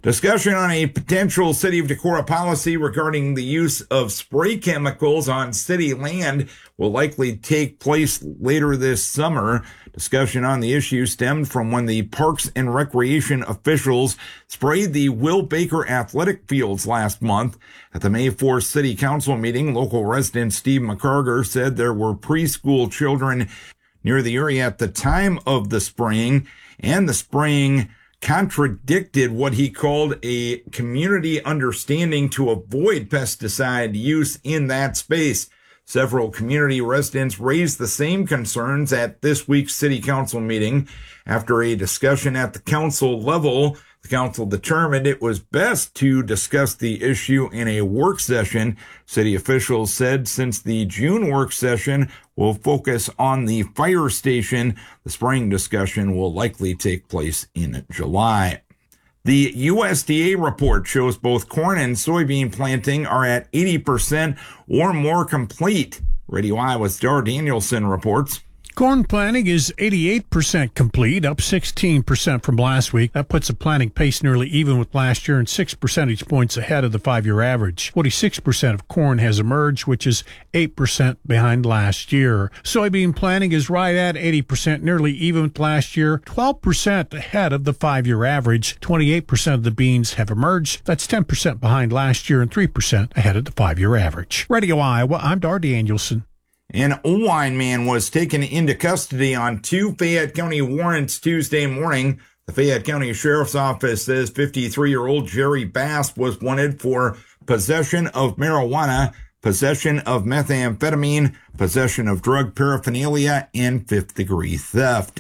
Discussion on a potential City of Decorah policy regarding the use of spray chemicals on city land will likely take place later this summer. Discussion on the issue stemmed from when the Parks and Recreation officials sprayed the Will Baker athletic fields last month. At the May 4th City Council meeting, local resident Steve McCarger said there were preschool children near the area at the time of the spraying, and the spraying contradicted what he called a community understanding to avoid pesticide use in that space. Several community residents raised the same concerns at this week's city council meeting. After a discussion at the council level, the council determined it was best to discuss the issue in a work session. City officials said since the June work session will focus on the fire station, the spraying discussion will likely take place in July. The USDA report shows both corn and soybean planting are at 80% or more complete. Radio Iowa's Dar Danielson reports. Corn planting is 88% complete, up 16% from last week. That puts the planting pace nearly even with last year and 6 percentage points ahead of the 5-year average. 46% of corn has emerged, which is 8% behind last year. Soybean planting is right at 80%, nearly even with last year, 12% ahead of the 5-year average. 28% of the beans have emerged. That's 10% behind last year and 3% ahead of the 5-year average. Radio Iowa, I'm Dar Danielson. An Owine man was taken into custody on 2 Fayette County warrants Tuesday morning. The Fayette County Sheriff's Office says 53-year-old Jerry Bass was wanted for possession of marijuana, possession of methamphetamine, possession of drug paraphernalia, and fifth-degree theft.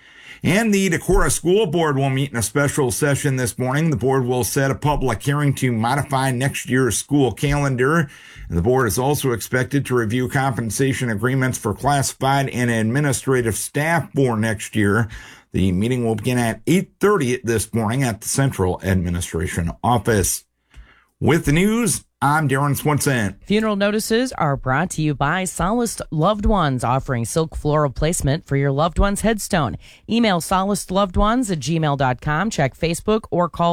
And the Decorah School Board will meet in a special session this morning. The board will set a public hearing to modify next year's school calendar. The board is also expected to review compensation agreements for classified and administrative staff for next year. The meeting will begin at 8:30 this morning at the Central Administration Office. With the news, I'm Darren Swenson. Funeral notices are brought to you by Solaced Loved Ones, offering silk floral placement for your loved one's headstone. Email solacedlovedones@gmail.com, check Facebook, or call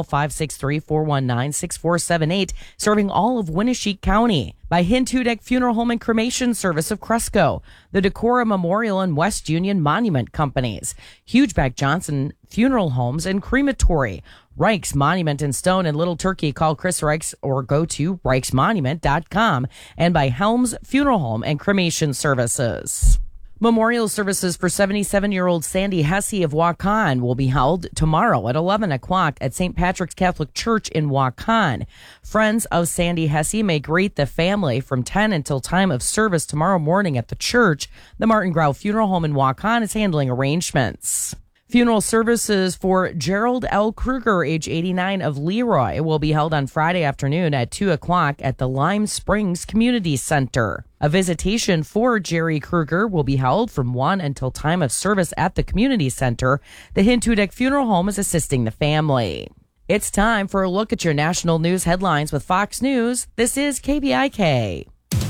563-419-6478, serving all of Winneshiek County. By Hintudek Funeral Home and Cremation Service of Cresco, the Decorah Memorial and West Union Monument Companies, Hugeback Johnson Funeral Homes and Crematory, Reich's Monument in Stone and Little Turkey. Call Chris Reichs or go to reichsmonument.com, and by Helms Funeral Home and Cremation Services. Memorial services for 77-year-old Sandy Hesse of Waukon will be held tomorrow at 11 o'clock at St. Patrick's Catholic Church in Waukon. Friends of Sandy Hesse may greet the family from 10 until time of service tomorrow morning at the church. The Martin Grau Funeral Home in Waukon is handling arrangements. Funeral services for Gerald L. Kruger, age 89, of Leroy, will be held on Friday afternoon at 2 o'clock at the Lime Springs Community Center. A visitation for Jerry Kruger will be held from 1 until time of service at the Community Center. The Hintudek Funeral Home is assisting the family. It's time for a look at your national news headlines with Fox News. This is KBIK.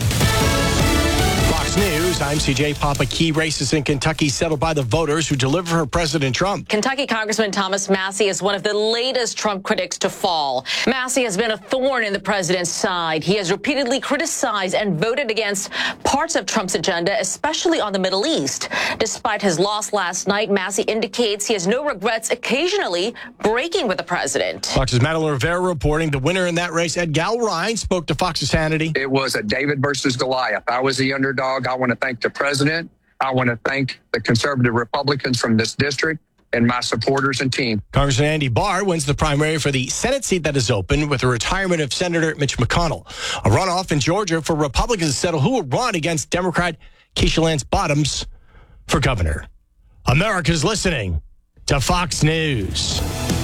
News. I'm CJ Papa. Key races in Kentucky settled by the voters who deliver for President Trump. Kentucky Congressman Thomas Massie is one of the latest Trump critics to fall. Massie has been a thorn in the president's side. He has repeatedly criticized and voted against parts of Trump's agenda, especially on the Middle East. Despite his loss last night, Massie indicates he has no regrets, occasionally breaking with the president. Fox's Madeline Rivera reporting. The winner in that race, Ed Galrine, spoke to Fox's Hannity. It was a David versus Goliath. I was the underdog. I want to thank the president. I want to thank the conservative Republicans from this district and my supporters and team. Congressman Andy Barr wins the primary for the Senate seat that is open with the retirement of Senator Mitch McConnell. A runoff in Georgia for Republicans to settle who will run against Democrat Keisha Lance Bottoms for governor. America's listening to Fox News.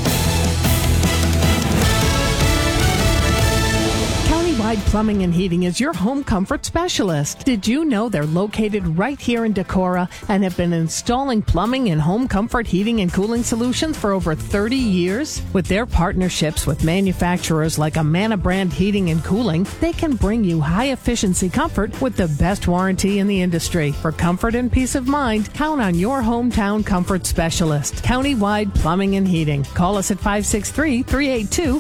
Countywide Plumbing and Heating is your home comfort specialist. Did you know they're located right here in Decorah and have been installing plumbing and home comfort heating and cooling solutions for over 30 years? With their partnerships with manufacturers like Amana Brand Heating and Cooling, they can bring you high-efficiency comfort with the best warranty in the industry. For comfort and peace of mind, count on your hometown comfort specialist. Countywide Plumbing and Heating. Call us at 563-382